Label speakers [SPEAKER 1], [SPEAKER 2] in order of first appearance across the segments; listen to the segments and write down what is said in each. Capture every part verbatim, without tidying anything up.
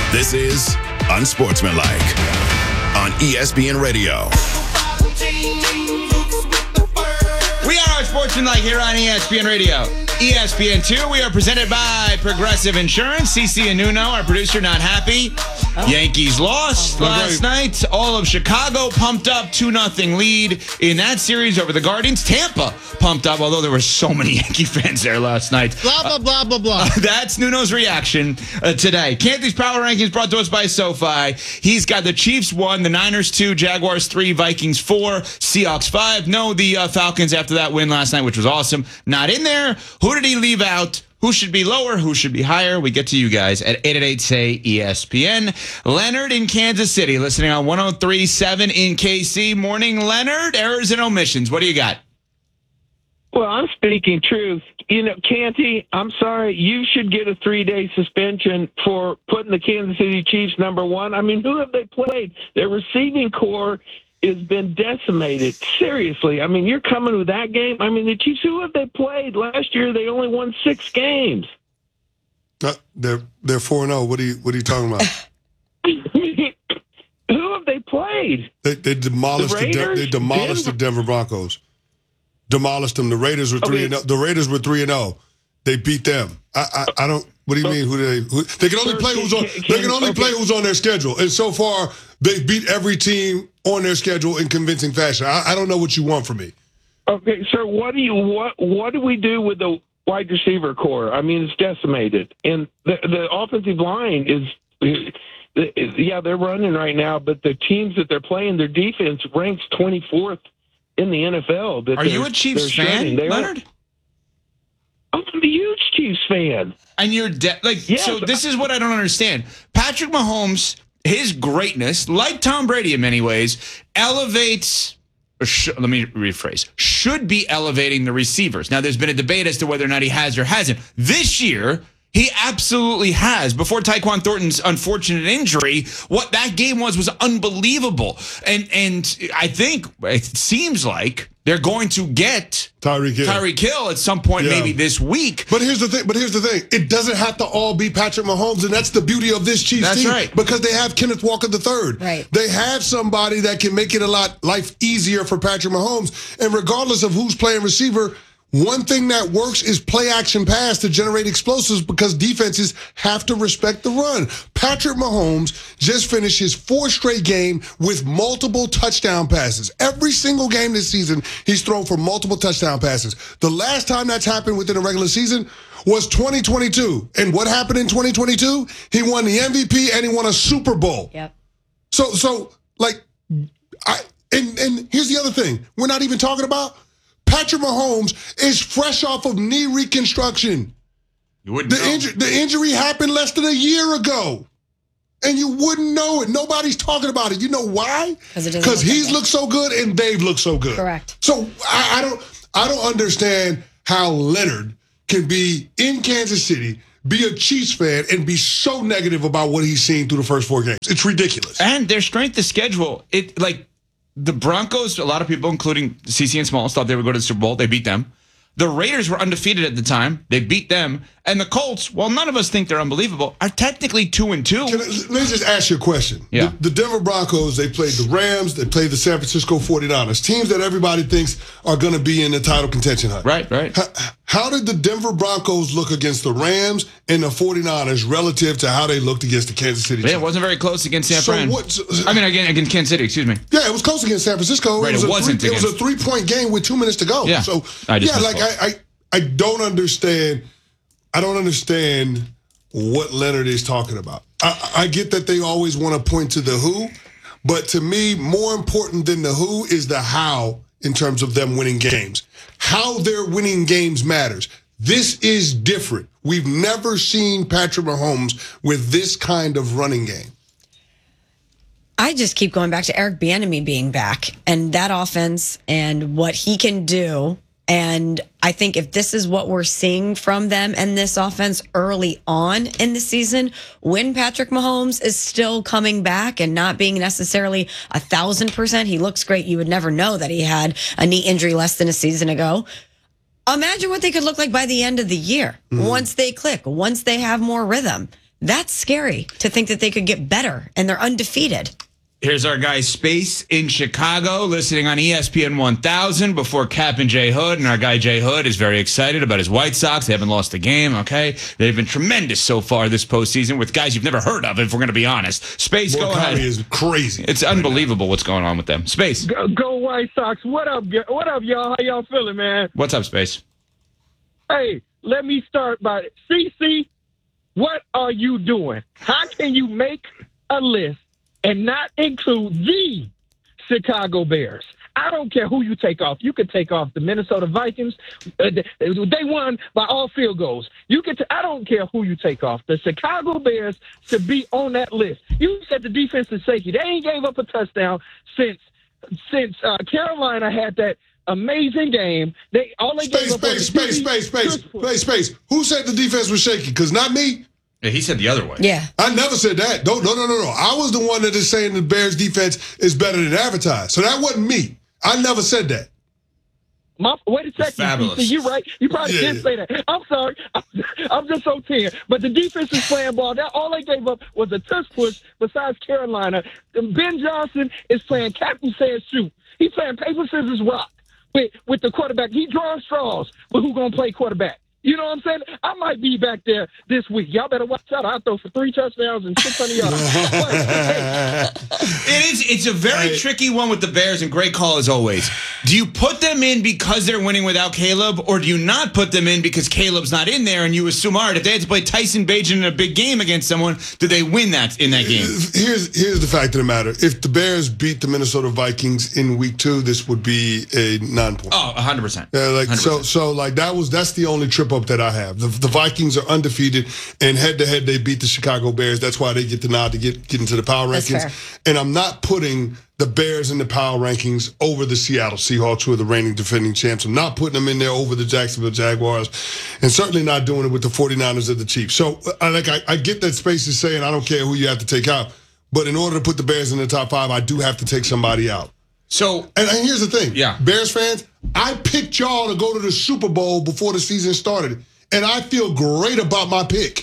[SPEAKER 1] This is Unsportsmanlike on E S P N Radio.
[SPEAKER 2] We are Unsportsmanlike here on E S P N Radio. E S P N two, we are presented by Progressive Insurance. CeCe and Nuno, our producer, not happy. Oh. Yankees lost oh, last great. night. All of Chicago pumped up, two nothing lead in that series over the Guardians. Tampa pumped up, although there were so many Yankee fans there last night.
[SPEAKER 3] Blah, blah, blah, blah, blah.
[SPEAKER 2] Uh, that's Nuno's reaction uh, today. Canty's Power Rankings brought to us by SoFi. He's got the Chiefs one, the Niners two, Jaguars three, Vikings four, Seahawks five. No, the uh, Falcons after that win last night, which was awesome. Not in there. Who did he leave out? Who should be lower? Who should be higher? We get to you guys at eight eight eight, S A Y, E S P N. Leonard in Kansas City, listening on one oh three point seven in K C. Morning, Leonard. Errors and omissions. What do you got?
[SPEAKER 4] Well, I'm speaking truth. You know, Canty, I'm sorry. You should get a three-day suspension for putting the Kansas City Chiefs number one. I mean, who have they played? Their receiving core has been decimated. Seriously. I mean, you're coming with that game. I mean, the Chiefs, who have they played? Last year, they only won six games.
[SPEAKER 5] Uh, they're they're four and oh. What are you what are you talking about?
[SPEAKER 4] Who have they played?
[SPEAKER 5] They they demolished the, the De- they demolished Denver? the Denver Broncos. Demolished them. The Raiders were three okay. and oh. The Raiders were three and oh. They beat them. I I, I don't. What do you mean? Who do they? Who, they can only play who's on. Can, they can only okay. play who's on their schedule. And so far, they beat every team on their schedule in convincing fashion. I, I don't know what you want from me.
[SPEAKER 4] Okay, sir. What do you what What do we do with the wide receiver core? I mean, it's decimated, and the the offensive line is. Yeah, they're running right now, but the teams that they're playing, their defense ranks twenty-fourth in the N F L.
[SPEAKER 2] Are you a Chiefs fan, Leonard?
[SPEAKER 4] I'm a huge Chiefs fan.
[SPEAKER 2] And you're de- like, yes. So this is what I don't understand. Patrick Mahomes, his greatness, like Tom Brady in many ways, elevates, or sh- let me rephrase, should be elevating the receivers. Now, there's been a debate as to whether or not he has or hasn't. This year, he absolutely has. Before Tyquan Thornton's unfortunate injury, what that game was was unbelievable. And and I think it seems like they're going to get
[SPEAKER 5] Tyreek Hill.
[SPEAKER 2] Tyreek Hill at some point, yeah. maybe this week.
[SPEAKER 5] But here's the thing. But here's the thing. It doesn't have to all be Patrick Mahomes, and that's the beauty of this Chiefs
[SPEAKER 2] that's
[SPEAKER 5] team.
[SPEAKER 2] Right.
[SPEAKER 5] Because they have Kenneth Walker the third.
[SPEAKER 6] Right.
[SPEAKER 5] They have somebody that can make it a lot life easier for Patrick Mahomes. And regardless of who's playing receiver, one thing that works is play action pass to generate explosives because defenses have to respect the run. Patrick Mahomes just finished his fourth straight game with multiple touchdown passes. Every single game this season, he's thrown for multiple touchdown passes. The last time that's happened within a regular season was twenty twenty-two. And what happened in twenty twenty-two? He won the M V P and he won a Super Bowl.
[SPEAKER 6] Yep.
[SPEAKER 5] So, so like, I and, and here's the other thing. We're not even talking about Patrick Mahomes is fresh off of knee reconstruction.
[SPEAKER 2] You wouldn't
[SPEAKER 5] the
[SPEAKER 2] know.
[SPEAKER 5] Injury, the injury happened less than a year ago. And you wouldn't know it. Nobody's talking about it. You know why? Because he's looked so good and they've looked so good.
[SPEAKER 6] Correct.
[SPEAKER 5] So I, I don't I don't understand how Leonard can be in Kansas City, be a Chiefs fan, and be so negative about what he's seen through the first four games. It's ridiculous.
[SPEAKER 2] And their strength of schedule, it like the Broncos, a lot of people, including CeCe and Smalls, thought they would go to the Super Bowl. They beat them. The Raiders were undefeated at the time. They beat them. And the Colts, while none of us think they're unbelievable, are technically two and two.
[SPEAKER 5] Can I, let me just ask you a question.
[SPEAKER 2] Yeah.
[SPEAKER 5] The, the Denver Broncos, they played the Rams, they played the San Francisco forty-niners, teams that everybody thinks are going to be in the title contention hunt.
[SPEAKER 2] Right, right.
[SPEAKER 5] How, how did the Denver Broncos look against the Rams and the forty-niners relative to how they looked against the Kansas City
[SPEAKER 2] Yeah,
[SPEAKER 5] team?
[SPEAKER 2] it wasn't very close against San
[SPEAKER 5] so
[SPEAKER 2] Fran.
[SPEAKER 5] What, so,
[SPEAKER 2] I mean, again, against Kansas City, excuse me.
[SPEAKER 5] Yeah, it was close against San Francisco.
[SPEAKER 2] Right,
[SPEAKER 5] it, was
[SPEAKER 2] it
[SPEAKER 5] a
[SPEAKER 2] wasn't
[SPEAKER 5] three, It was a
[SPEAKER 2] against-
[SPEAKER 5] three-point game with two minutes to go.
[SPEAKER 2] Yeah,
[SPEAKER 5] so,
[SPEAKER 2] I just
[SPEAKER 5] yeah, like I, I, I don't understand. I don't understand what Leonard is talking about. I, I get that they always want to point to the who, but to me, more important than the who is the how in terms of them winning games. How they're winning games matters. This is different. We've never seen Patrick Mahomes with this kind of running game.
[SPEAKER 6] I just keep going back to Eric Bieniemy being back and that offense and what he can do. And I think if this is what we're seeing from them and this offense early on in the season, when Patrick Mahomes is still coming back and not being necessarily a thousand percent, he looks great. You would never know that he had a knee injury less than a season ago. Imagine what they could look like by the end of the year, mm-hmm. once they click, once they have more rhythm. That's scary to think that they could get better, and they're undefeated.
[SPEAKER 2] Here's our guy Space in Chicago, listening on E S P N one thousand before Cap and Jay Hood. And our guy Jay Hood is very excited about his White Sox. They haven't lost a game, okay? They've been tremendous so far this postseason with guys you've never heard of, if we're going to be honest. Space,
[SPEAKER 5] Morikami
[SPEAKER 2] go ahead.
[SPEAKER 5] is crazy.
[SPEAKER 2] It's unbelievable what's going on with them. Space.
[SPEAKER 3] Go, go White Sox. What up, what up, y'all? How y'all feeling, man?
[SPEAKER 2] What's up, Space?
[SPEAKER 3] Hey, let me start by C C, what are you doing? How can you make a list and not include the Chicago Bears? I don't care who you take off. You could take off the Minnesota Vikings. Uh, they won by all field goals. You could. T- I don't care who you take off. The Chicago Bears should be on that list. You said the defense is shaky. They ain't gave up a touchdown since since uh, Carolina had that amazing game. They all they
[SPEAKER 5] Space,
[SPEAKER 3] gave up
[SPEAKER 5] space, space, space, space, space, space. Who said the defense was shaky? Because not me.
[SPEAKER 2] Yeah, he said the other way.
[SPEAKER 6] Yeah.
[SPEAKER 5] I never said that. No, no, no, no, no. I was the one that is saying the Bears defense is better than advertised. So that wasn't me. I never said that.
[SPEAKER 3] My, wait a second.
[SPEAKER 2] Fabulous.
[SPEAKER 3] You're right. You probably
[SPEAKER 5] Yeah.
[SPEAKER 3] did say that. I'm sorry. I'm, I'm just so ten. But the defense is playing ball. That all they gave up was a touch push besides Carolina. Ben Johnson is playing Captain Says Shoot. He's playing paper, scissors, rock with, with the quarterback. He drawing straws, but who's going to play quarterback? You know what I'm saying? I might be back there this week. Y'all better watch out. I'll throw for three touchdowns and six hundred yards. But, hey,
[SPEAKER 2] It is. It's a very tricky one with the Bears, and great call as always. Do you put them in because they're winning without Caleb, or do you not put them in because Caleb's not in there and you assume, all right, if they had to play Tyson Bagent in a big game against someone, did they win that in that game?
[SPEAKER 5] Here's here's the fact of the matter. If the Bears beat the Minnesota Vikings in week two, this would be a non-point.
[SPEAKER 2] Oh, one hundred percent.
[SPEAKER 5] Yeah, like
[SPEAKER 2] one hundred percent.
[SPEAKER 5] so, so like that was that's the only trip up that I have. The, the Vikings are undefeated, and head to head they beat the Chicago Bears. That's why they get the nod to get get into the power
[SPEAKER 6] That's
[SPEAKER 5] rankings.
[SPEAKER 6] fair.
[SPEAKER 5] And I'm not putting the Bears in the power rankings over the Seattle Seahawks, who are the reigning defending champs. I'm not putting them in there over the Jacksonville Jaguars, and certainly not doing it with the 49ers or the Chiefs. So, I like I, I get that Space is saying I don't care who you have to take out, but in order to put the Bears in the top five, I do have to take somebody out.
[SPEAKER 2] So,
[SPEAKER 5] And, and here's the thing,
[SPEAKER 2] Yeah.
[SPEAKER 5] Bears fans, I picked y'all to go to the Super Bowl before the season started, and I feel great about my pick.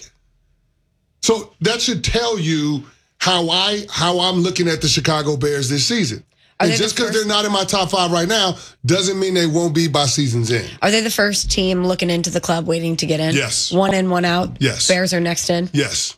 [SPEAKER 5] So that should tell you how I how I'm looking at the Chicago Bears this season.
[SPEAKER 6] Are
[SPEAKER 5] And
[SPEAKER 6] they the
[SPEAKER 5] just because
[SPEAKER 6] first-
[SPEAKER 5] they're not in my top five right now doesn't mean they won't be by season's end.
[SPEAKER 6] Are they the first team looking into the club waiting to get in?
[SPEAKER 5] Yes.
[SPEAKER 6] One in, one out?
[SPEAKER 5] Yes.
[SPEAKER 6] Bears are next in?
[SPEAKER 5] Yes.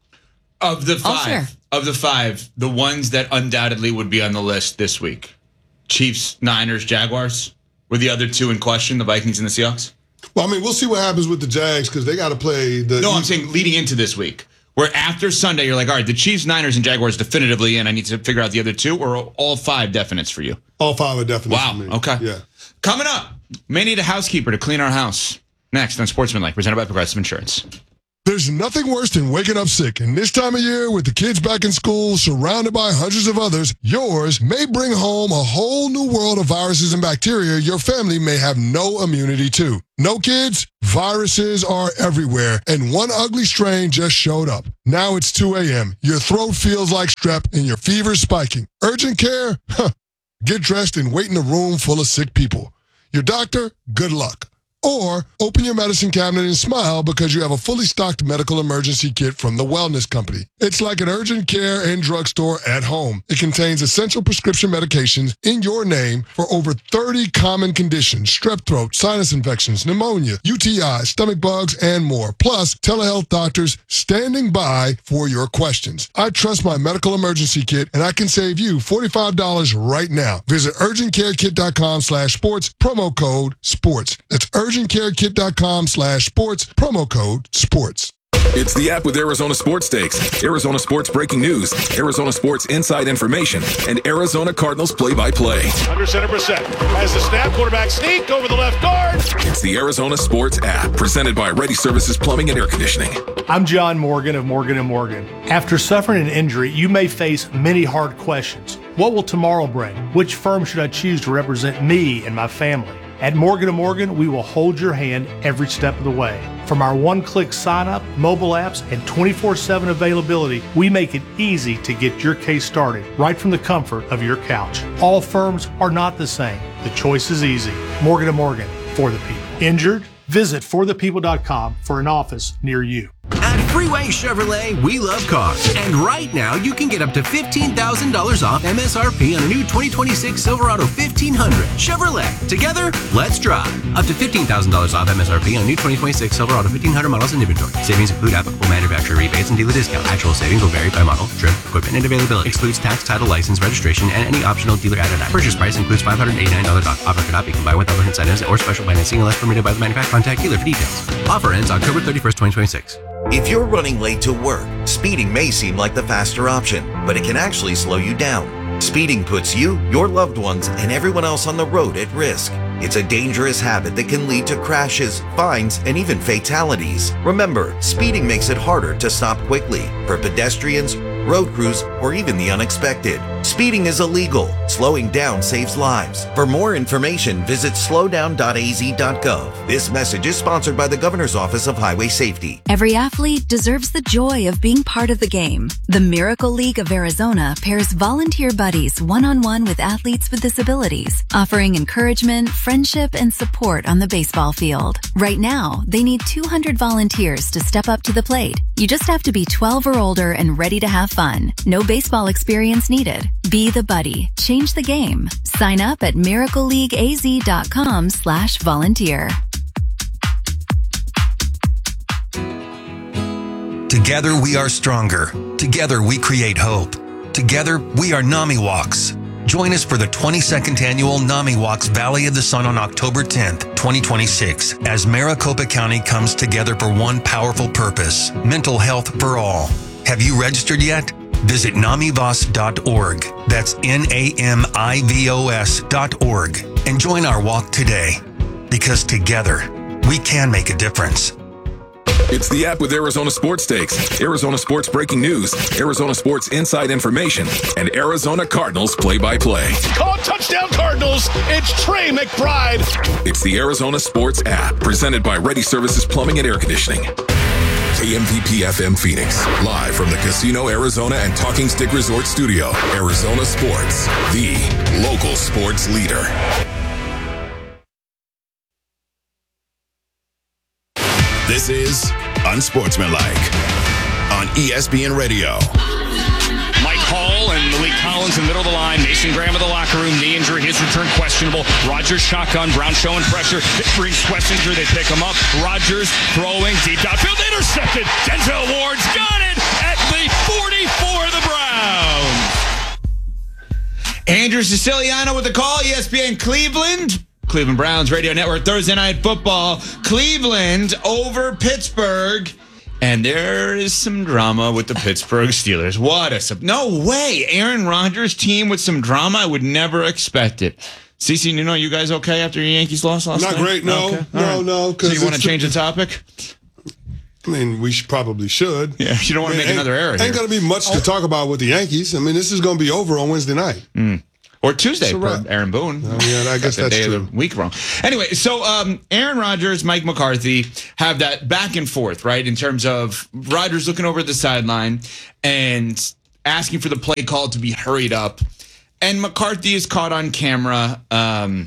[SPEAKER 2] of the
[SPEAKER 6] All fair.
[SPEAKER 2] five, of the five, the ones that undoubtedly would be on the list this week, Chiefs, Niners, Jaguars, were the other two in question, the Vikings and the Seahawks?
[SPEAKER 5] Well, I mean, we'll see what happens with the Jags because they got to play the.
[SPEAKER 2] No, I'm saying leading into this week, where after Sunday, you're like, all right, the Chiefs, Niners, and Jaguars definitively in. I need to figure out the other two, or all five definites for you?
[SPEAKER 5] all five are definitely.
[SPEAKER 2] Wow,
[SPEAKER 5] for me.
[SPEAKER 2] okay.
[SPEAKER 5] Yeah.
[SPEAKER 2] Coming up, may need a housekeeper to clean our house. Next on Sportsmanlike, presented by Progressive Insurance.
[SPEAKER 7] There's nothing worse than waking up sick, and this time of year, with the kids back in school, surrounded by hundreds of others, yours may bring home a whole new world of viruses and bacteria your family may have no immunity to. No kids? Viruses are everywhere, and one ugly strain just showed up. Now it's two a.m., your throat feels like strep, and your fever's spiking. Urgent care? Huh. Get dressed and wait in a room full of sick people. Your doctor? Good luck. Or open your medicine cabinet and smile because you have a fully stocked medical emergency kit from the Wellness Company. It's like an urgent care and drugstore at home. It contains essential prescription medications in your name for over thirty common conditions: strep throat, sinus infections, pneumonia, U T I, stomach bugs, and more. Plus, telehealth doctors standing by for your questions. I trust my medical emergency kit, and I can save you forty-five dollars right now. Visit urgentcarekit.com slash sports, promo code sports. That's urgentcarekit.com slash sports, promo code sports.
[SPEAKER 8] It's the app with Arizona Sports Stakes, Arizona Sports breaking news, Arizona Sports inside information, and Arizona Cardinals play-by-play.
[SPEAKER 9] Under center percent. Has the snap, quarterback sneak over the left guard.
[SPEAKER 8] It's the Arizona Sports app, presented by Ready Services Plumbing and Air Conditioning.
[SPEAKER 10] I'm John Morgan of Morgan and Morgan. After suffering an injury, you may face many hard questions. What will tomorrow bring? Which firm should I choose to represent me and my family? At Morgan and Morgan, we will hold your hand every step of the way. From our one-click sign-up, mobile apps, and twenty-four seven availability, we make it easy to get your case started right from the comfort of your couch. All firms are not the same. The choice is easy. Morgan and Morgan, for the people. Injured? Visit for the people dot com for an office near you.
[SPEAKER 11] I Freeway Chevrolet, we love cars. And right now, you can get up to fifteen thousand dollars off M S R P on a new twenty twenty-six Silverado fifteen hundred. Chevrolet. Together, let's drive. Up to fifteen thousand dollars off M S R P on new twenty twenty-six Silverado fifteen hundred models in inventory. Savings include applicable manufacturer rebates and dealer discount. Actual savings will vary by model, trim, equipment, and availability. Excludes tax, title, license, registration, and any optional dealer added on. Purchase price includes five hundred eighty-nine dollars off. Offer cannot be combined with other incentives or special financing unless permitted by the manufacturer. Contact dealer for details. Offer ends October thirty-first, twenty twenty-six.
[SPEAKER 12] If you're running late to work, speeding may seem like the faster option, but it can actually slow you down. Speeding puts you, your loved ones, and everyone else on the road at risk. It's a dangerous habit that can lead to crashes, fines, and even fatalities. Remember, speeding makes it harder to stop quickly for pedestrians, road crews, or even the unexpected. Speeding is illegal. Slowing down saves lives. For more information, visit slow down dot a z dot gov. This message is sponsored by the Governor's Office of Highway Safety.
[SPEAKER 13] Every athlete deserves the joy of being part of the game. The Miracle League of Arizona pairs volunteer buddies one-on-one with athletes with disabilities, offering encouragement, friendship, and support on the baseball field. Right now, they need two hundred volunteers to step up to the plate. You just have to be twelve or older and ready to have fun. No baseball experience needed. Be the buddy. Change the game. Sign up at miracle league a z dot com slash volunteer.
[SPEAKER 14] Together we are stronger. Together we create hope. Together we are NAMI Walks. Join us for the twenty-second annual NAMI Walks Valley of the Sun on October tenth, twenty twenty-six, as Maricopa County comes together for one powerful purpose: mental health for all. Have you registered yet? Visit namivos dot org. That's N A M I V O S dot org. And join our walk today. Because together, we can make a difference.
[SPEAKER 8] It's the app with Arizona Sports Stakes, Arizona Sports Breaking News, Arizona Sports Inside Information, and Arizona Cardinals Play-by-Play.
[SPEAKER 9] Call touchdown Cardinals. It's Trey McBride.
[SPEAKER 8] It's the Arizona Sports app, presented by Ready Services Plumbing and Air Conditioning. K M V P F M Phoenix, live from the Casino Arizona and Talking Stick Resort Studio. Arizona Sports, the local sports leader.
[SPEAKER 1] This is Unsportsmanlike on E S P N Radio.
[SPEAKER 15] Mike Hall and Malik Collins in the middle of the line. Mason Graham in the locker room. Knee injury. His return questionable. Rodgers shotgun. Brown showing pressure. It brings Wessinger. They pick him up. Rodgers throwing deep downfield. Intercepted. Denzel Ward's got it at the forty-four of the Browns.
[SPEAKER 2] Andrew Siciliano with the call. E S P N Cleveland. Cleveland Browns Radio Network, Thursday Night Football. Cleveland over Pittsburgh. And there is some drama with the Pittsburgh Steelers. What a... Sub- no way. Aaron Rodgers' team with some drama. I would never expect it. Cece, you know, you guys okay after your Yankees lost last
[SPEAKER 5] Not
[SPEAKER 2] night?
[SPEAKER 5] Not great, no.
[SPEAKER 2] Okay.
[SPEAKER 5] No,
[SPEAKER 2] right.
[SPEAKER 5] no.
[SPEAKER 2] So you want to change the topic?
[SPEAKER 5] I mean, we should, probably should.
[SPEAKER 2] Yeah, you don't want to make another error here.
[SPEAKER 5] Ain't going to be much to talk about with the Yankees. I mean, this is going to be over on Wednesday night.
[SPEAKER 2] Mm. Or Tuesday for Aaron Boone.
[SPEAKER 5] Oh, yeah, I guess
[SPEAKER 2] the
[SPEAKER 5] that's
[SPEAKER 2] day
[SPEAKER 5] true.
[SPEAKER 2] of the week wrong. Anyway, so um, Aaron Rodgers, Mike McCarthy have that back and forth, right? In terms of Rodgers looking over the sideline and asking for the play call to be hurried up. And McCarthy is caught on camera um,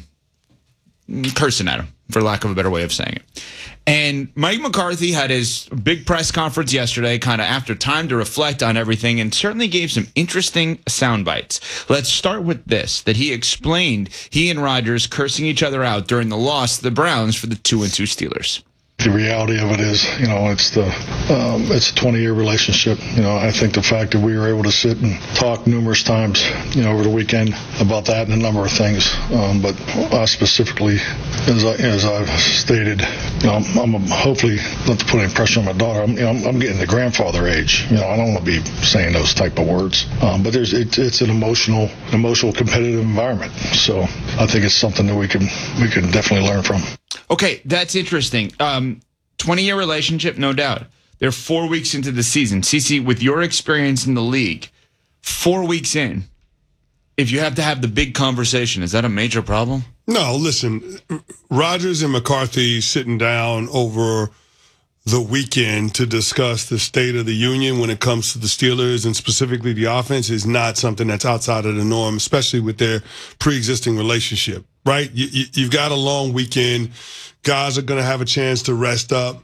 [SPEAKER 2] cursing at him, for lack of a better way of saying it. And Mike McCarthy had his big press conference yesterday, kind of after time to reflect on everything, and certainly gave some interesting sound bites. Let's start with this, that he explained he and Rodgers cursing each other out during the loss to the Browns for the two and two Steelers.
[SPEAKER 16] The reality of it is, you know, it's the um, it's a twenty-year relationship. You know, I think the fact that we were able to sit and talk numerous times, you know, over the weekend about that and a number of things. Um, but I specifically, as I as I've stated, you know, I'm, I'm hopefully not to put any pressure on my daughter. I'm, you know, I'm, I'm getting the grandfather age. You know, I don't want to be saying those type of words. Um, but there's it, it's an emotional, emotional, competitive environment. So I think it's something that we can we can definitely learn from.
[SPEAKER 2] Okay, that's interesting. Um, twenty-year relationship, no doubt. They're four weeks into the season. Cece, with your experience in the league, four weeks in, if you have to have the big conversation, is that a major problem?
[SPEAKER 5] No, listen, Rodgers and McCarthy sitting down over the weekend to discuss the state of the union when it comes to the Steelers and specifically the offense is not something that's outside of the norm, especially with their pre-existing relationship. Right? You, you, you've got a long weekend. Guys are going to have a chance to rest up.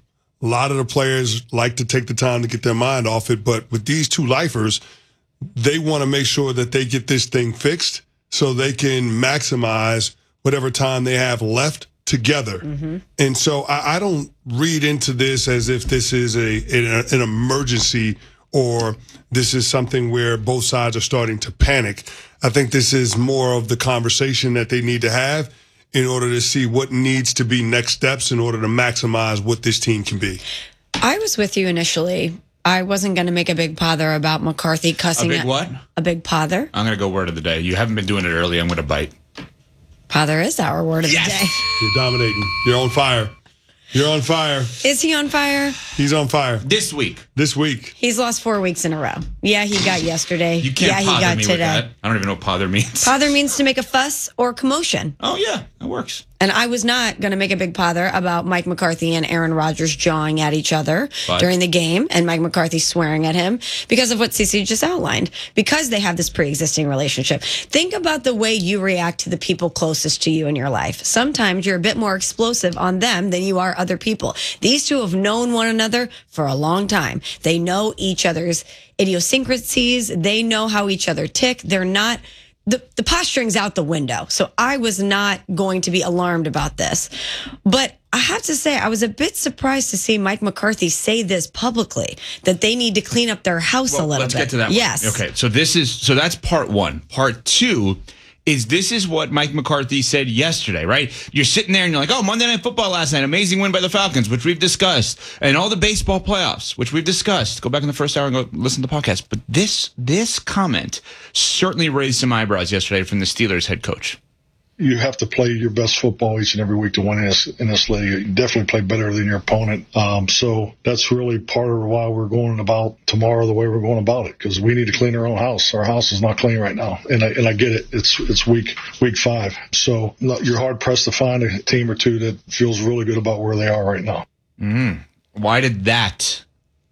[SPEAKER 5] A lot of the players like to take the time to get their mind off it, but with these two lifers, they want to make sure that they get this thing fixed so they can maximize whatever time they have left together. Mm-hmm. And so I, I don't read into this as if this is a an, an emergency or this is something where both sides are starting to panic. I think this is more of the conversation that they need to have in order to see what needs to be next steps in order to maximize what this team can be.
[SPEAKER 6] I was with you initially. I wasn't going to make a big pother about McCarthy cussing.
[SPEAKER 2] A big
[SPEAKER 6] at,
[SPEAKER 2] what?
[SPEAKER 6] A big pother.
[SPEAKER 2] I'm going to go word of the day. You haven't been doing it early. I'm going to bite.
[SPEAKER 6] Pother is our word of
[SPEAKER 2] yes.
[SPEAKER 6] the day.
[SPEAKER 5] You're dominating. You're on fire. You're on fire.
[SPEAKER 6] Is he on fire?
[SPEAKER 5] He's on fire.
[SPEAKER 2] This week.
[SPEAKER 5] This week.
[SPEAKER 6] He's lost four weeks in a row. Yeah, he got yesterday.
[SPEAKER 2] You can't
[SPEAKER 6] yeah, he
[SPEAKER 2] pother
[SPEAKER 6] got
[SPEAKER 2] me
[SPEAKER 6] today.
[SPEAKER 2] with that. I don't even know what pother means.
[SPEAKER 6] Pother means to make a fuss or commotion.
[SPEAKER 2] Oh, yeah. That works.
[SPEAKER 6] And I was not going to make a big pother about Mike McCarthy and Aaron Rodgers jawing at each other but. during the game and Mike McCarthy swearing at him because of what Cece just outlined, because they have this pre-existing relationship. Think about the way you react to the people closest to you in your life. Sometimes you're a bit more explosive on them than you are other people. These two have known one another for a long time. They know each other's idiosyncrasies. They know how each other tick. They're not... The, the posturing's out the window. So I was not going to be alarmed about this. But I have to say, I was a bit surprised to see Mike McCarthy say this publicly, that they need to clean up their house
[SPEAKER 2] well,
[SPEAKER 6] a little
[SPEAKER 2] let's
[SPEAKER 6] bit.
[SPEAKER 2] Let's get to that
[SPEAKER 6] yes.
[SPEAKER 2] one. Okay, so this is, so that's part one. Part two is this is what Mike McCarthy said yesterday, right? You're sitting there and you're like, oh, Monday Night Football last night, amazing win by the Falcons, which we've discussed, and all the baseball playoffs, which we've discussed. Go back in the first hour and go listen to the podcast. But this this comment certainly raised some eyebrows yesterday from the Steelers head coach.
[SPEAKER 16] You have to play your best football each and every week to win in this, in this league. You definitely play better than your opponent. Um, so that's really part of why we're going about tomorrow the way we're going about it, because we need to clean our own house. Our house is not clean right now, and I, and I get it. It's it's week week five, so you're hard pressed to find a team or two that feels really good about where they are right now.
[SPEAKER 2] Mm. Why did that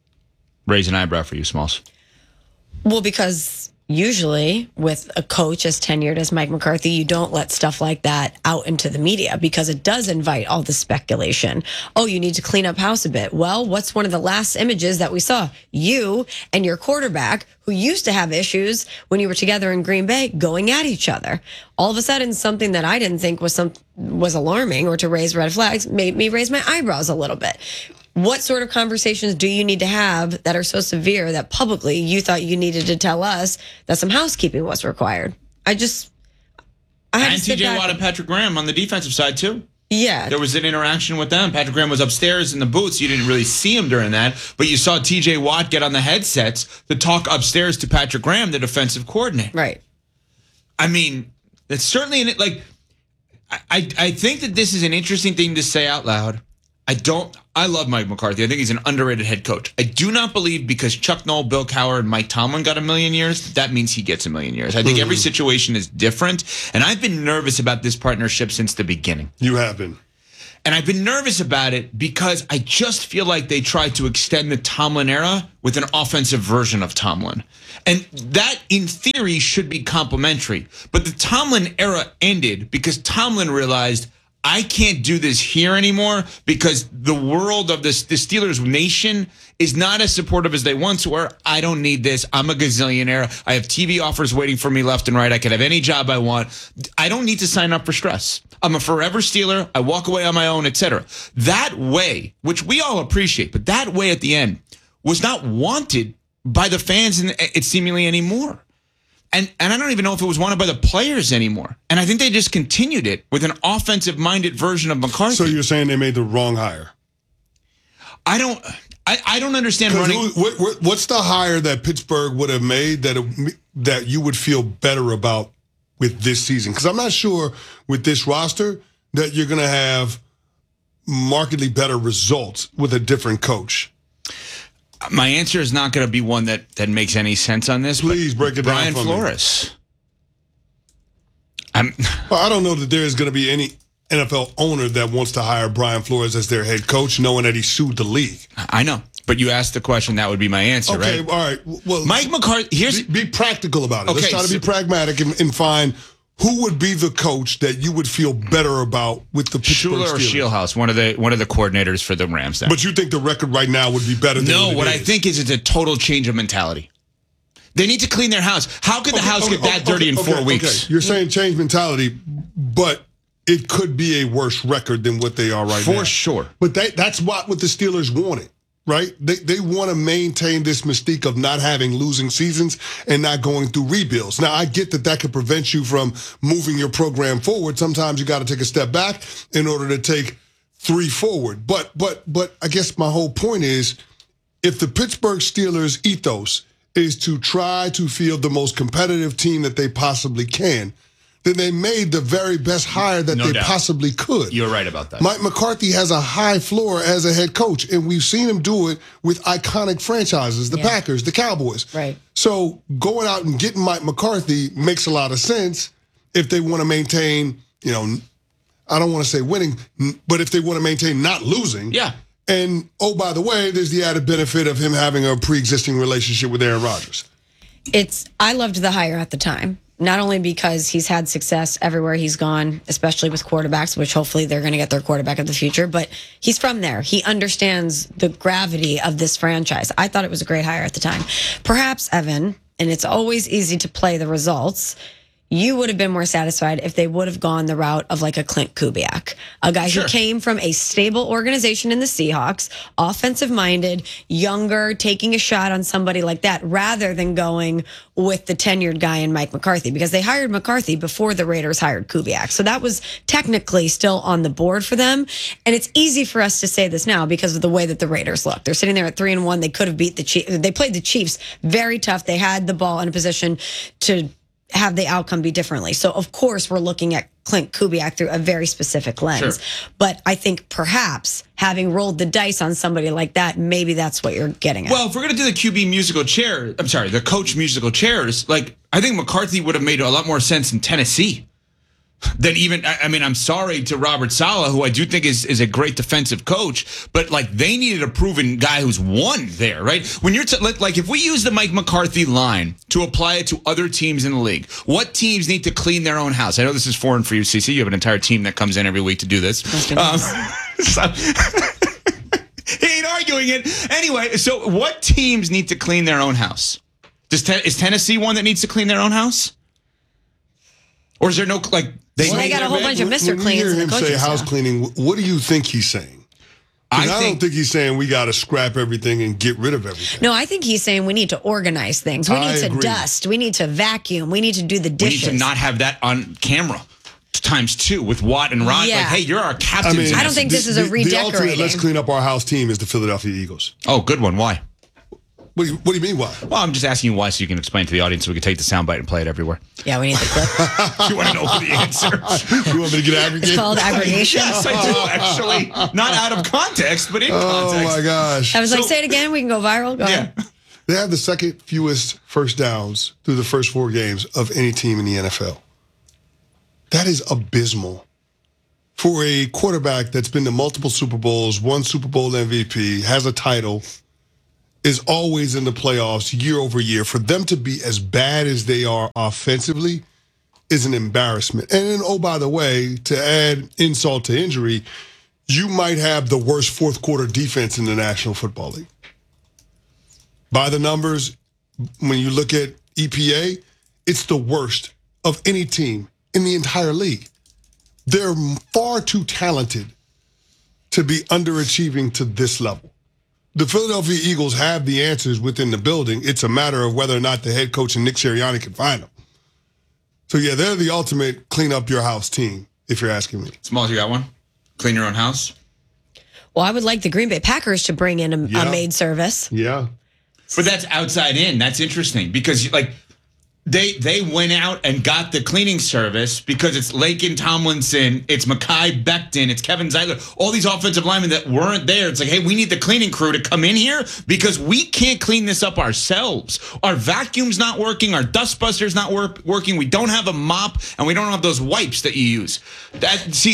[SPEAKER 2] raise an eyebrow for you, Smalls?
[SPEAKER 6] Well, because usually with a coach as tenured as Mike McCarthy, you don't let stuff like that out into the media because it does invite all the speculation. Oh, you need to clean up house a bit. Well, what's one of the last images that we saw? You and your quarterback, who used to have issues when you were together in Green Bay, going at each other. All of a sudden, something that I didn't think was some was alarming or to raise red flags made me raise my eyebrows a little bit. What sort of conversations do you need to have that are so severe that publicly you thought you needed to tell us that some housekeeping was required? I just, I had
[SPEAKER 2] and
[SPEAKER 6] to sit
[SPEAKER 2] T J
[SPEAKER 6] back.
[SPEAKER 2] Watt and Patrick Graham on the defensive side too.
[SPEAKER 6] Yeah.
[SPEAKER 2] There was an interaction with them. Patrick Graham was upstairs in the booths. You didn't really see him during that, but you saw T J Watt get on the headsets to talk upstairs to Patrick Graham, the defensive coordinator.
[SPEAKER 6] Right.
[SPEAKER 2] I mean, it's certainly, an, like, I, I think that this is an interesting thing to say out loud. I don't, I love Mike McCarthy. I think he's an underrated head coach. I do not believe because Chuck Noll, Bill Cowher, and Mike Tomlin got a million years, that means he gets a million years. I think mm. every situation is different, and I've been nervous about this partnership since the beginning.
[SPEAKER 5] You have been.
[SPEAKER 2] And I've been nervous about it because I just feel like they tried to extend the Tomlin era with an offensive version of Tomlin. And that, in theory, should be complimentary. But the Tomlin era ended because Tomlin realized, I can't do this here anymore because the world of this, the Steelers nation is not as supportive as they once were. I don't need this. I'm a gazillionaire. I have T V offers waiting for me left and right. I can have any job I want. I don't need to sign up for stress. I'm a forever Steeler. I walk away on my own, et cetera. That way, which we all appreciate, but that way at the end was not wanted by the fans and it seemingly anymore. And and I don't even know if it was wanted by the players anymore. And I think they just continued it with an offensive-minded version of McCarthy.
[SPEAKER 5] So you're saying they made the wrong hire?
[SPEAKER 2] I don't I, I don't understand running.
[SPEAKER 5] Who, what, what, what's the hire that Pittsburgh would have made that it, that you would feel better about with this season? Because I'm not sure with this roster that you're going to have markedly better results with a different coach.
[SPEAKER 2] My answer is not going to be one that, that makes any sense on this.
[SPEAKER 5] Please break it
[SPEAKER 2] Brian
[SPEAKER 5] down for
[SPEAKER 2] Flores.
[SPEAKER 5] me. I'm, well, I don't know that there is going to be any N F L owner that wants to hire Brian Flores as their head coach, knowing that he sued the league.
[SPEAKER 2] I know, but you asked the question, that would be my answer,
[SPEAKER 5] okay,
[SPEAKER 2] right?
[SPEAKER 5] all right. Well,
[SPEAKER 2] Mike McCarthy, here's
[SPEAKER 5] be, be practical about it.
[SPEAKER 2] Okay,
[SPEAKER 5] Let's try to
[SPEAKER 2] so,
[SPEAKER 5] be pragmatic and, and find who would be the coach that you would feel better about with the Pittsburgh
[SPEAKER 2] Shula or
[SPEAKER 5] Steelers?
[SPEAKER 2] Shieldhouse, one of the one of the coordinators for the Rams. Then.
[SPEAKER 5] But you think the record right now would be better than
[SPEAKER 2] No,
[SPEAKER 5] what, it
[SPEAKER 2] what
[SPEAKER 5] is?
[SPEAKER 2] I think is it's a total change of mentality. They need to clean their house. How could the
[SPEAKER 5] Okay,
[SPEAKER 2] house
[SPEAKER 5] okay,
[SPEAKER 2] get that
[SPEAKER 5] okay,
[SPEAKER 2] dirty in
[SPEAKER 5] okay,
[SPEAKER 2] four weeks?
[SPEAKER 5] Okay. You're saying change mentality, but it could be a worse record than what they are right
[SPEAKER 2] For
[SPEAKER 5] now.
[SPEAKER 2] For sure.
[SPEAKER 5] But they, that's what, what the Steelers wanted, right? They they want to maintain this mystique of not having losing seasons and not going through rebuilds. Now, I get that that could prevent you from moving your program forward. Sometimes you got to take a step back in order to take three forward. But but but I guess my whole point is, if the Pittsburgh Steelers ethos is to try to field the most competitive team that they possibly can, then they made the very best hire that
[SPEAKER 2] No
[SPEAKER 5] they
[SPEAKER 2] doubt.
[SPEAKER 5] possibly could.
[SPEAKER 2] You're right about that.
[SPEAKER 5] Mike McCarthy has a high floor as a head coach, and we've seen him do it with iconic franchises, the
[SPEAKER 6] Yeah.
[SPEAKER 5] Packers, the Cowboys.
[SPEAKER 6] Right.
[SPEAKER 5] So going out and getting Mike McCarthy makes a lot of sense if they want to maintain, you know, I don't want to say winning, but if they want to maintain not losing.
[SPEAKER 2] Yeah.
[SPEAKER 5] And, oh, by the way, there's the added benefit of him having a pre-existing relationship with Aaron Rodgers.
[SPEAKER 6] It's I loved the hire at the time, not only because he's had success everywhere he's gone, especially with quarterbacks, which hopefully they're going to get their quarterback of the future, but he's from there. He understands the gravity of this franchise. I thought it was a great hire at the time. Perhaps, Evan, and it's always easy to play the results, you would have been more satisfied if they would have gone the route of like a Clint Kubiak, a guy
[SPEAKER 2] Sure.
[SPEAKER 6] who came from a stable organization in the Seahawks, offensive-minded, younger, taking a shot on somebody like that, rather than going with the tenured guy in Mike McCarthy, because they hired McCarthy before the Raiders hired Kubiak. So that was technically still on the board for them. And it's easy for us to say this now because of the way that the Raiders look. They're sitting there at three and one. They could have beat the Chiefs. They played the Chiefs very tough. They had the ball in a position to have the outcome be differently. So, of course, we're looking at Clint Kubiak through a very specific lens.
[SPEAKER 2] Sure.
[SPEAKER 6] But I think perhaps having rolled the dice on somebody like that, maybe that's what you're getting at.
[SPEAKER 2] Well, if we're going to do the Q B musical chair, I'm sorry, the coach musical chairs, like, I think McCarthy would have made a lot more sense in Tennessee than even, I I mean, I'm sorry to Robert Saleh, who I do think is, is a great defensive coach, but like they needed a proven guy who's won there, right? When you're, t- like, like if we use the Mike McCarthy line to apply it to other teams in the league, what teams need to clean their own house? I know this is foreign for you, C C. You have an entire team that comes in every week to do this. Um, so, he ain't arguing it. Anyway, so what teams need to clean their own house? Does te- is Tennessee one that needs to clean their own house? Or is there no, like, they,
[SPEAKER 6] Well, they got a whole bunch of Mister
[SPEAKER 5] When you
[SPEAKER 6] Cleans
[SPEAKER 5] hear
[SPEAKER 6] in the
[SPEAKER 5] him say
[SPEAKER 6] coaches
[SPEAKER 5] house
[SPEAKER 6] staff.
[SPEAKER 5] cleaning, what do you think he's saying? 'Cause
[SPEAKER 2] I
[SPEAKER 5] I,
[SPEAKER 2] think-
[SPEAKER 5] don't think he's saying we got to scrap everything and get rid of everything.
[SPEAKER 6] No, I think he's saying we need to organize things. We
[SPEAKER 5] I
[SPEAKER 6] need to
[SPEAKER 5] agree.
[SPEAKER 6] dust. We need to vacuum. We need to do the
[SPEAKER 2] we
[SPEAKER 6] dishes.
[SPEAKER 2] need to not have that on camera times two with Watt and Rod.
[SPEAKER 6] Yeah.
[SPEAKER 2] Like, hey, you're our captains.
[SPEAKER 5] I mean,
[SPEAKER 2] in
[SPEAKER 6] I don't think this is a
[SPEAKER 5] the, the ultimate
[SPEAKER 6] redecorating.
[SPEAKER 5] let's clean up our house team is the Philadelphia Eagles.
[SPEAKER 2] Oh, good one. Why?
[SPEAKER 5] What do you, what do you mean why?
[SPEAKER 2] Well, I'm just asking you why so you can explain to the audience so we can take the soundbite and play it everywhere.
[SPEAKER 6] Yeah, we need the clip.
[SPEAKER 2] You want to know the answer?
[SPEAKER 5] You want me to get aggregated?
[SPEAKER 6] It's called aggregation.
[SPEAKER 2] Yes, I do, actually. Not out of context, but in
[SPEAKER 5] Oh
[SPEAKER 2] context.
[SPEAKER 5] my gosh.
[SPEAKER 6] I was like,
[SPEAKER 2] So-
[SPEAKER 6] say it again. We can go viral. Go
[SPEAKER 2] Yeah.
[SPEAKER 6] ahead.
[SPEAKER 5] They have the second fewest first downs through the first four games of any team in the N F L. That is abysmal. For a quarterback that's been to multiple Super Bowls, won Super Bowl M V P, has a title, is always in the playoffs year over year, for them to be as bad as they are offensively is an embarrassment. And then, oh, by the way, to add insult to injury, you might have the worst fourth quarter defense in the National Football League. By the numbers, when you look at E P A, it's the worst of any team in the entire league. They're far too talented to be underachieving to this level. The Philadelphia Eagles have the answers within the building. It's a matter of whether or not the head coach and Nick Sirianni can find them. So, yeah, they're the ultimate clean up your house team, if you're asking me.
[SPEAKER 2] Smalls, you got one? Clean your own house?
[SPEAKER 6] Well, I would like the Green Bay Packers to bring in a,
[SPEAKER 5] Yeah.
[SPEAKER 6] a maid service.
[SPEAKER 5] Yeah.
[SPEAKER 2] But that's outside in. That's interesting because, like, they they went out and got the cleaning service because it's Lakin Tomlinson, it's Mekhi Becton, it's Kevin Zeitler, all these offensive linemen that weren't there. It's like, hey, we need the cleaning crew to come in here because we can't clean this up ourselves. Our vacuum's not working. Our dustbuster's not work, working. We don't have a mop and we don't have those wipes that you use. That see,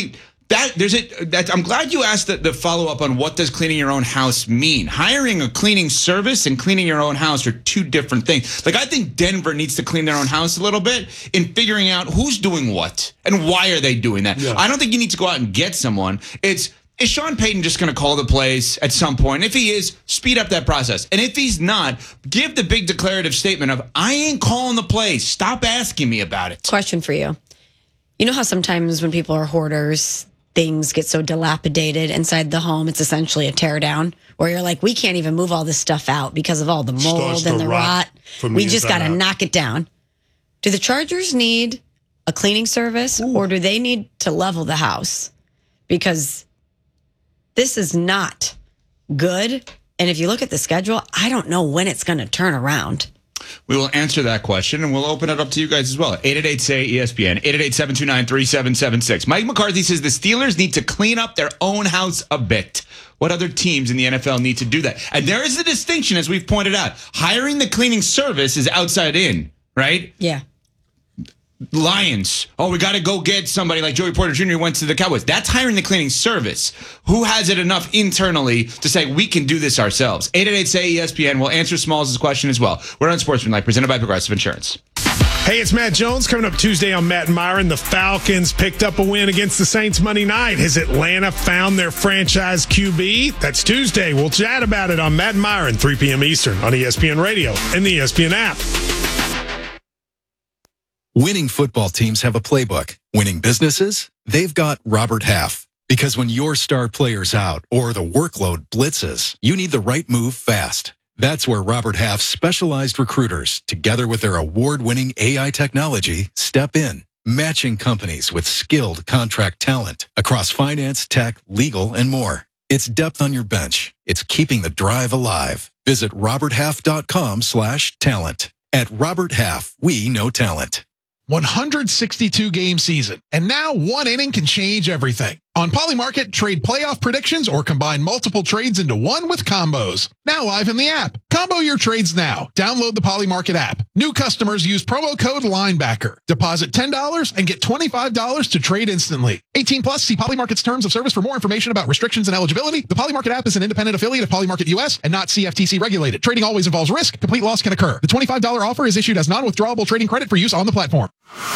[SPEAKER 2] That there's a. That, I'm glad you asked the, the follow up on what does cleaning your own house mean. Hiring a cleaning service and cleaning your own house are two different things. Like I think Denver needs to clean their own house a little bit in figuring out who's doing what and why are they doing that. Yeah. I don't think you need to go out and get someone. It's is Sean Payton just going to call the plays at some point? If he is, speed up that process. And if he's not, give the big declarative statement of I ain't calling the plays. Stop asking me about it.
[SPEAKER 6] Question for you. You know how sometimes when people are hoarders, things get so dilapidated inside the home, it's essentially a tear down where you're like, we can't even move all this stuff out because of all the mold and the rot. We just got to knock it down. Do the Chargers need a cleaning service Ooh. or do they need to level the house? Because this is not good. And if you look at the schedule, I don't know when it's going to turn around.
[SPEAKER 2] We will answer that question, and we'll open it up to you guys as well. eight eight eight, S A Y, E S P N, eight eight eight, seven two nine, three seven seven six. Mike McCarthy says the Steelers need to clean up their own house a bit. What other teams in the N F L need to do that? And there is a distinction, as we've pointed out. Hiring the cleaning service is outside in, right?
[SPEAKER 6] Yeah.
[SPEAKER 2] Lions. Oh, we got to go get somebody like Joey Porter Junior went to the Cowboys. That's hiring the cleaning service. Who has it enough internally to say we can do this ourselves? eight eight eight, S A Y, E S P N. We'll answer Smalls' question as well. We're on Sportsmanlike, presented by Progressive Insurance.
[SPEAKER 9] Hey, it's Matt Jones. Coming up Tuesday on Matt and Myron, the Falcons picked up a win against the Saints Monday night. Has Atlanta found their franchise Q B? That's Tuesday. We'll chat about it on Matt and Myron, three p.m. Eastern on E S P N Radio and the E S P N app.
[SPEAKER 17] Winning football teams have a playbook. Winning businesses? They've got Robert Half. Because when your star player's out or the workload blitzes, you need the right move fast. That's where Robert Half's specialized recruiters, together with their award-winning A I technology, step in, matching companies with skilled contract talent across finance, tech, legal, and more. It's depth on your bench. It's keeping the drive alive. Visit roberthalf.com slash talent. At Robert Half, we know talent.
[SPEAKER 18] one hundred sixty-two game season, and now one inning can change everything. On Polymarket, trade playoff predictions or combine multiple trades into one with combos. Now live in the app. Combo your trades now. Download the Polymarket app. New customers use promo code LINEBACKER. Deposit ten dollars and get twenty-five dollars to trade instantly. eighteen plus, see Polymarket's terms of service for more information about restrictions and eligibility. The Polymarket app is an independent affiliate of Polymarket U S and not C F T C regulated. Trading always involves risk. Complete loss can occur. The twenty-five dollars offer is issued as non-withdrawable trading credit for use on the platform.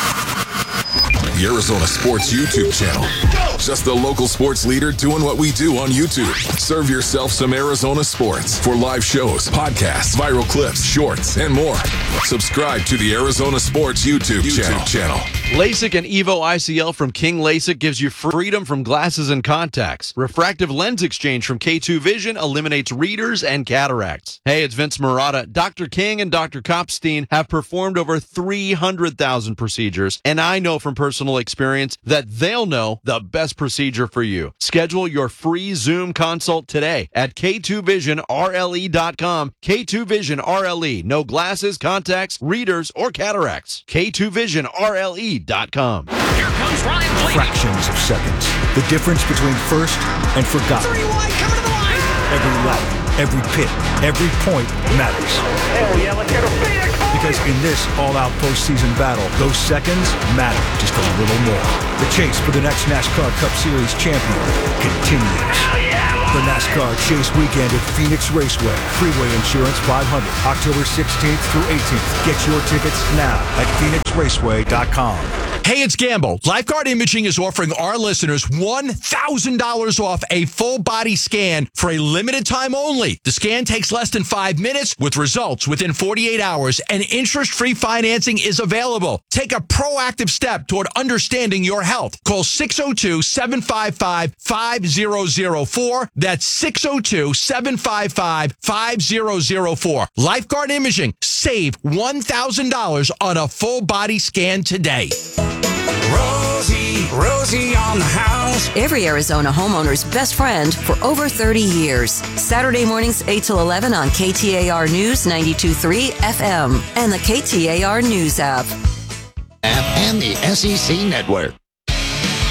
[SPEAKER 8] The Arizona Sports YouTube channel. Just the local sports leader doing what we do on YouTube. Serve yourself some Arizona sports for live shows, podcasts, viral clips, shorts, and more. Subscribe to the Arizona Sports YouTube, YouTube channel. channel.
[SPEAKER 19] LASIK and Evo I C L from King LASIK gives you freedom from glasses and contacts. Refractive lens exchange from K two Vision eliminates readers and cataracts. Hey, it's Vince Marotta. Doctor King and Doctor Kopstein have performed over three hundred thousand procedures, and I know from personal experience that they'll know the best procedure for you. Schedule your free Zoom consult today at K two vision R L E dot com. K two Vision R L E. No glasses, contacts, readers, or cataracts. K two vision R L E dot com.
[SPEAKER 20] Here comes Ryan Blaney. Fractions of seconds. The difference between first and forgotten. Three wide, coming to the line. Every lap, every pit, every point matters. Hell yeah, let's get a Phoenix. Because in this all-out postseason battle, those seconds matter just a little more. The chase for the next NASCAR Cup Series champion continues. The NASCAR Chase Weekend at Phoenix Raceway. Freeway Insurance five hundred. October sixteenth through eighteenth. Get your tickets now at phoenix raceway dot com.
[SPEAKER 21] Hey, it's Gamble. Lifeguard Imaging is offering our listeners one thousand dollars off a full body scan for a limited time only. The scan takes less than five minutes with results within forty-eight hours, and interest-free financing is available. Take a proactive step toward understanding your health. Call six oh two, seven five five, five oh oh four. That's six oh two, seven five five, five oh oh four. Lifeguard Imaging. Save one thousand dollars on a full body scan today.
[SPEAKER 22] Rosie, Rosie on the house. Every Arizona homeowner's best friend for over thirty years. Saturday mornings eight till eleven on K T A R News ninety-two point three F M and the K T A R News app.
[SPEAKER 23] App and the S E C Network.